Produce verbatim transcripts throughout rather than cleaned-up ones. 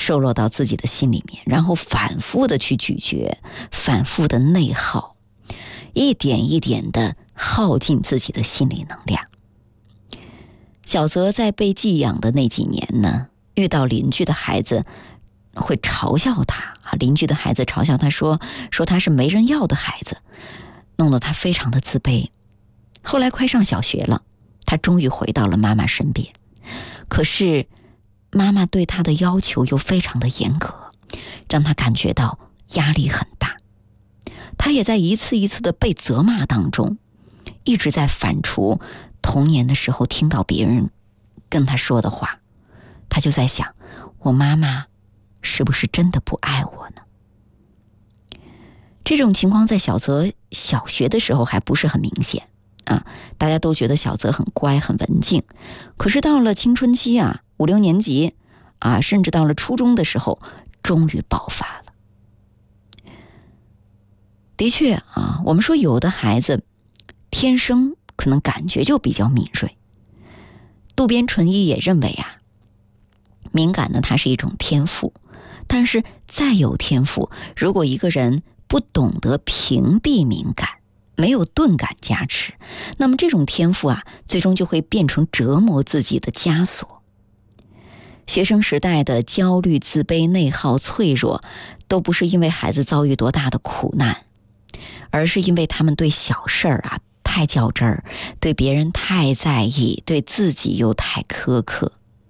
收落到自己的心里面，然后反复的去咀嚼，反复的内耗，一点一点的耗尽自己的心理能量。小泽在被寄养的那几年呢，遇到邻居的孩子会嘲笑他，邻居的孩子嘲笑他说说他是没人要的孩子，弄得他非常的自卑。后来快上小学了，他终于回到了妈妈身边，可是妈妈对他的要求又非常的严格，让他感觉到压力很大。他也在一次一次的被责骂当中，一直在反刍童年的时候听到别人跟他说的话。他就在想，我妈妈是不是真的不爱我呢？这种情况在小泽小学的时候还不是很明显啊，大家都觉得小泽很乖很文静。可是到了青春期啊，五六年级啊，甚至到了初中的时候，终于爆发了。的确啊，我们说有的孩子天生可能感觉就比较敏锐。渡边淳一也认为啊，敏感呢，它是一种天赋，但是再有天赋，如果一个人不懂得屏蔽敏感，没有钝感加持，那么这种天赋啊，最终就会变成折磨自己的枷锁。学生时代的焦虑、自卑、内耗、脆弱，都不是因为孩子遭遇多大的苦难，而是因为他们对小事儿啊太较真儿，对别人太在意，对自己又太苛刻。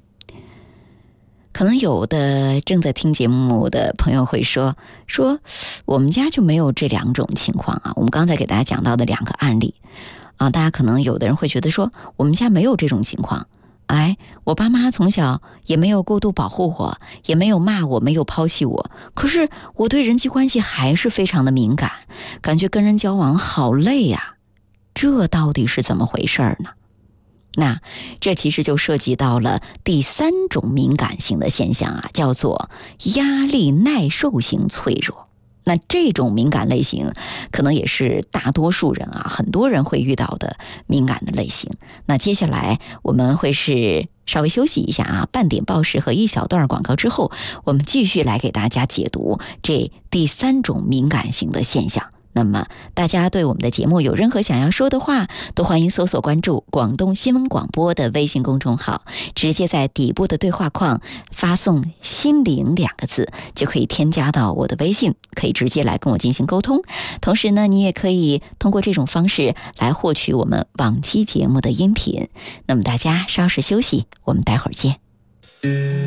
可能有的正在听节目的朋友会说说我们家就没有这两种情况啊。我们刚才给大家讲到的两个案例啊，大家可能有的人会觉得说我们家没有这种情况，哎，我爸妈从小也没有过度保护我，也没有骂我，没有抛弃我，可是我对人际关系还是非常的敏感，感觉跟人交往好累呀，这到底是怎么回事呢？那这其实就涉及到了第三种敏感性的现象啊，叫做压力耐受型脆弱。那这种敏感类型可能也是大多数人啊，很多人会遇到的敏感的类型。那接下来我们会是稍微休息一下啊，半点报时和一小段广告之后，我们继续来给大家解读这第三种敏感性的现象。那么大家对我们的节目有任何想要说的话，都欢迎搜索关注广东新闻广播的微信公众号，直接在底部的对话框发送心灵两个字，就可以添加到我的微信，可以直接来跟我进行沟通。同时呢，你也可以通过这种方式来获取我们往期节目的音频。那么大家稍事休息，我们待会儿见。